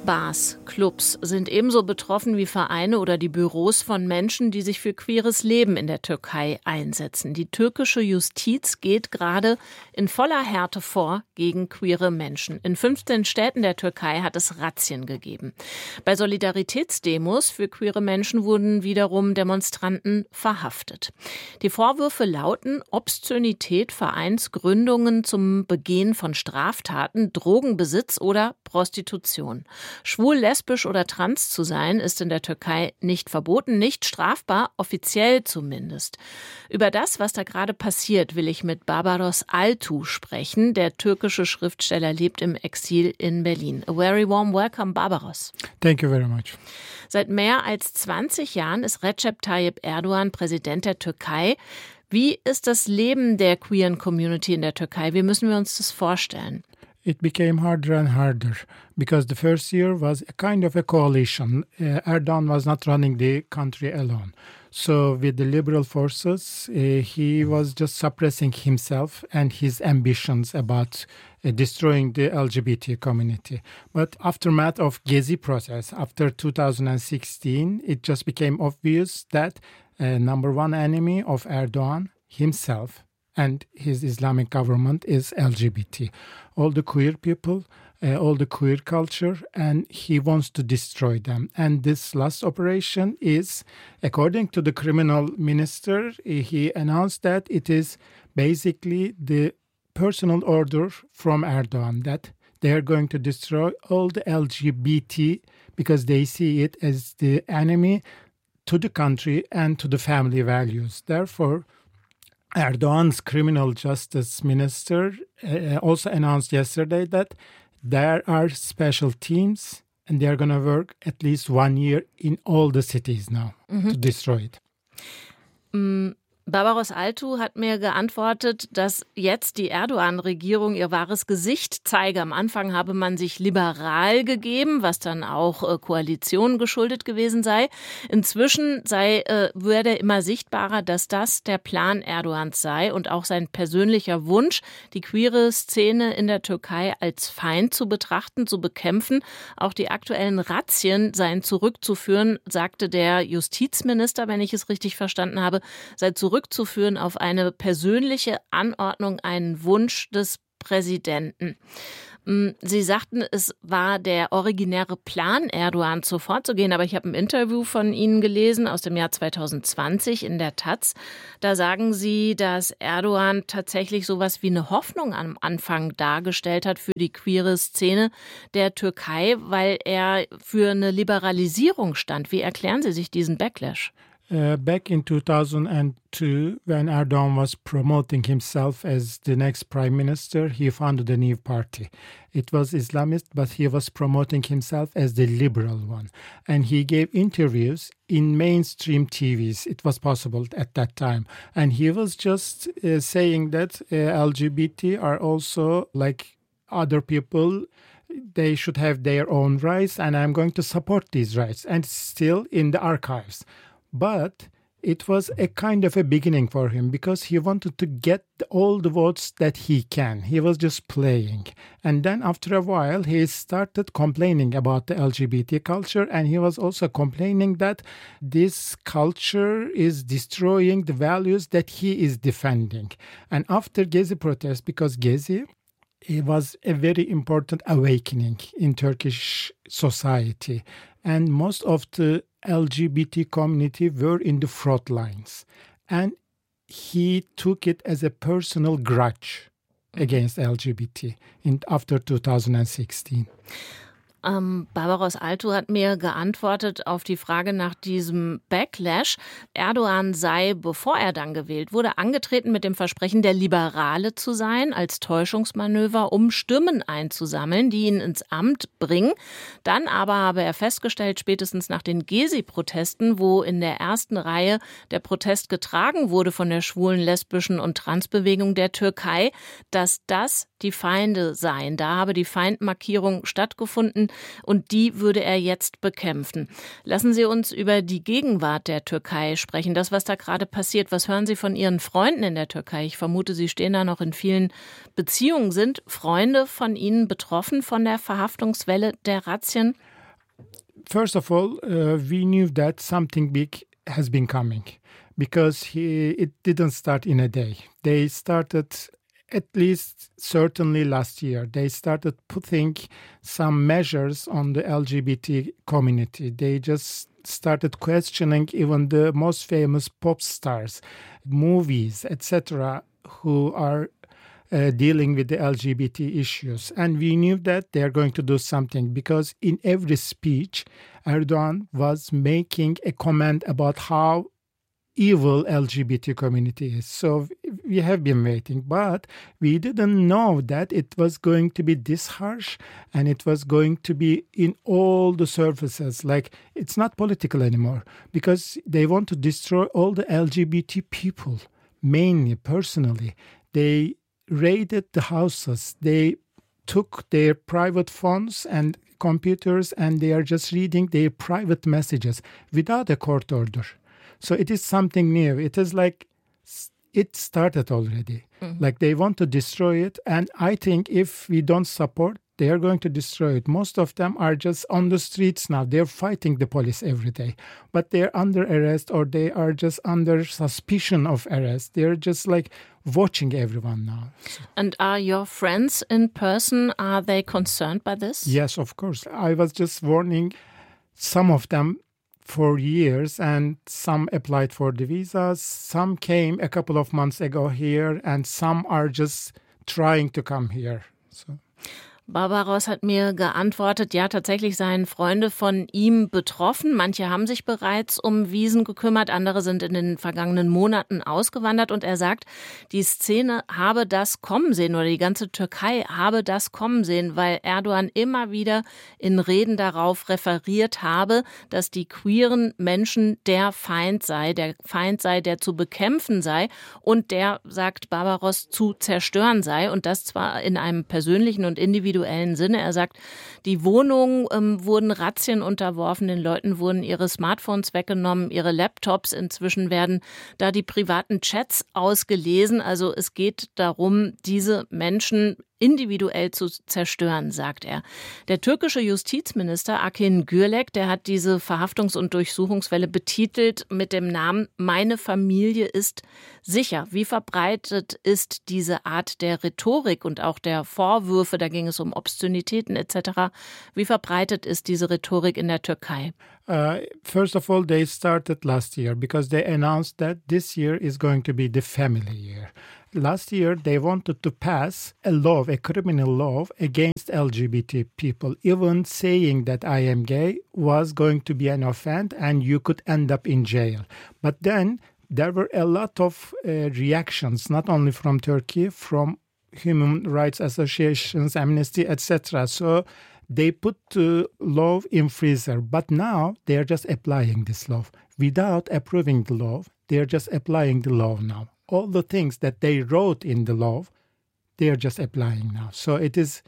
Bars, Clubs sind ebenso betroffen wie Vereine oder die Büros von Menschen, die sich für queeres Leben in der Türkei einsetzen. Die türkische Justiz geht gerade in voller Härte vor gegen queere Menschen. In 15 Städten der Türkei hat es Razzien gegeben. Bei Solidaritätsdemos für queere Menschen wurden wiederum Demonstranten verhaftet. Die Vorwürfe lauten Obszönität, Vereinsgründungen zum Begehen von Straftaten, Drogenbesitz oder Prostitution. Schwul, lesbisch oder trans zu sein, ist in der Türkei nicht verboten, nicht strafbar, offiziell zumindest. Über das, was da gerade passiert, will ich mit Barbaros Altu sprechen. Der türkische Schriftsteller lebt im Exil in Berlin. A very warm welcome, Barbaros. Thank you very much. Seit mehr als 20 Jahren ist Recep Tayyip Erdogan Präsident der Türkei. Wie ist das Leben der queeren Community in der Türkei? Wie müssen wir uns das vorstellen? It became harder and harder because the first year was a kind of a coalition. Erdogan was not running the country alone. So with the liberal forces, he was just suppressing himself and his ambitions about destroying the LGBT community. But aftermath of Gezi process, after 2016, it just became obvious that number one enemy of Erdogan himself and his Islamic government is LGBT. All the queer people, all the queer culture, and he wants to destroy them. And this last operation is, according to the criminal minister, he announced that it is basically the personal order from Erdogan that they are going to destroy all the LGBT because they see it as the enemy to the country and to the family values. Therefore, Erdogan's criminal justice minister also announced yesterday that there are special teams and they are going to work at least 1 year in all the cities now to destroy it. Barbaros Altu hat mir geantwortet, dass jetzt die Erdogan-Regierung ihr wahres Gesicht zeige. Am Anfang habe man sich liberal gegeben, was dann auch Koalitionen geschuldet gewesen sei. Inzwischen werde immer sichtbarer, dass das der Plan Erdogans sei und auch sein persönlicher Wunsch, die queere Szene in der Türkei als Feind zu betrachten, zu bekämpfen. Auch die aktuellen Razzien seien zurückzuführen, sagte der Justizminister, wenn ich es richtig verstanden habe, sei zurückzuführen auf eine persönliche Anordnung, einen Wunsch des Präsidenten. Sie sagten, es war der originäre Plan, Erdogan vorzugehen, aber ich habe ein Interview von Ihnen gelesen aus dem Jahr 2020 in der Taz. Da sagen Sie, dass Erdogan tatsächlich sowas wie eine Hoffnung am Anfang dargestellt hat für die queere Szene der Türkei, weil er für eine Liberalisierung stand. Wie erklären Sie sich diesen Backlash? Back in 2002, when Erdogan was promoting himself as the next prime minister, he founded a new party. It was Islamist, but he was promoting himself as the liberal one. And he gave interviews in mainstream TVs. It was possible at that time. And he was just saying that LGBT are also like other people. They should have their own rights, and I'm going to support these rights. And it's still in the archives. But it was a kind of a beginning for him because he wanted to get all the votes that he can. He was just playing. And then after a while, he started complaining about the LGBT culture. And he was also complaining that this culture is destroying the values that he is defending. And after Gezi protest, because Gezi, it was a very important awakening in Turkish society. And most of the LGBT community were in the front lines. And he took it as a personal grudge against LGBT after 2016. Barbaros Altu hat mir geantwortet auf die Frage nach diesem Backlash. Erdogan sei, bevor er dann gewählt wurde, angetreten mit dem Versprechen, der Liberale zu sein, als Täuschungsmanöver, um Stimmen einzusammeln, die ihn ins Amt bringen. Dann aber habe er festgestellt, spätestens nach den Gezi-Protesten, wo in der ersten Reihe der Protest getragen wurde von der schwulen, lesbischen und Transbewegung der Türkei, dass das die Feinde seien. Da habe die Feindmarkierung stattgefunden und die würde er jetzt bekämpfen. Lassen Sie uns über die Gegenwart der Türkei sprechen, das, was da gerade passiert. Was hören Sie von Ihren Freunden in der Türkei? Ich vermute, Sie stehen da noch in vielen Beziehungen. Sind Freunde von Ihnen betroffen von der Verhaftungswelle der Razzien? First of all, we knew that something big has been coming because it didn't start in a day. They started, at least certainly last year, they started putting some measures on the LGBT community. They just started questioning even the most famous pop stars, movies, etc., who are dealing with the LGBT issues. And we knew that they're going to do something because in every speech, Erdogan was making a comment about how evil LGBT community is. So we have been waiting, but we didn't know that it was going to be this harsh and it was going to be in all the surfaces. Like, it's not political anymore because they want to destroy all the LGBT people, mainly, personally. They raided the houses. They took their private phones and computers and they are just reading their private messages without a court order. So it is something new. It is like it started already. Mm-hmm. Like they want to destroy it. And I think if we don't support, they are going to destroy it. Most of them are just on the streets now. They're fighting the police every day. But they're under arrest or they are just under suspicion of arrest. They're just like watching everyone now. And are your friends in person, are they concerned by this? Yes, of course. I was just warning some of them for years, and some applied for the visas. Some came a couple of months ago here, and some are just trying to come here. So. Barbaros hat mir geantwortet, ja, tatsächlich seien Freunde von ihm betroffen. Manche haben sich bereits um Visen gekümmert, andere sind in den vergangenen Monaten ausgewandert. Und er sagt, die Szene habe das kommen sehen oder die ganze Türkei habe das kommen sehen, weil Erdogan immer wieder in Reden darauf referiert habe, dass die queeren Menschen der Feind sei, der zu bekämpfen sei und der, sagt Barbaros, zu zerstören sei. Und das zwar in einem persönlichen und individuellen Sinne. Er sagt, die Wohnungen wurden Razzien unterworfen, den Leuten wurden ihre Smartphones weggenommen, ihre Laptops. Inzwischen werden da die privaten Chats ausgelesen. Also es geht darum, diese Menschen individuell zu zerstören, sagt er. Der türkische Justizminister Akin Gürlek, der hat diese Verhaftungs- und Durchsuchungswelle betitelt mit dem Namen "Meine Familie ist sicher". Wie verbreitet ist diese Art der Rhetorik und auch der Vorwürfe, da ging es um Obszönitäten etc., wie verbreitet ist diese Rhetorik in der Türkei? First of all, they started last year because they announced that this year is going to be the family year. Last year, they wanted to pass a law, a criminal law against LGBT people. Even saying that I am gay was going to be an offense and you could end up in jail. But then there were a lot of reactions, not only from Turkey, from human rights associations, Amnesty, etc. So they put the law in freezer. But now they are just applying this law. Without approving the law, they are just applying the law now. All the things that they wrote in the law, they are just applying now. So it is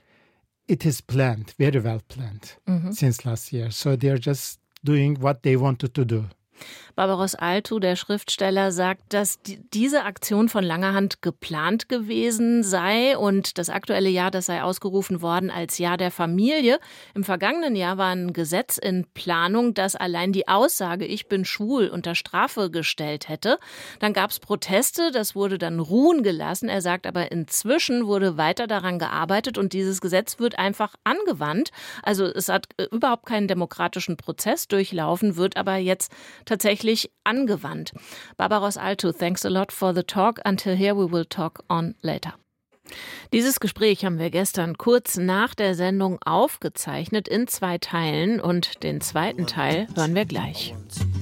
planned, very well planned since last year. So they are just doing what they wanted to do. Barbaros Altu, der Schriftsteller, sagt, dass diese Aktion von langer Hand geplant gewesen sei und das aktuelle Jahr, das sei ausgerufen worden als Jahr der Familie. Im vergangenen Jahr war ein Gesetz in Planung, das allein die Aussage, ich bin schwul, unter Strafe gestellt hätte. Dann gab es Proteste, das wurde dann ruhen gelassen. Er sagt aber, inzwischen wurde weiter daran gearbeitet und dieses Gesetz wird einfach angewandt. Also es hat überhaupt keinen demokratischen Prozess durchlaufen, wird aber jetzt tatsächlich angewandt. Barbaros Altu, thanks a lot for the talk. Until here, we will talk on later. Dieses Gespräch haben wir gestern kurz nach der Sendung aufgezeichnet in 2 Teilen und den zweiten Teil hören wir gleich.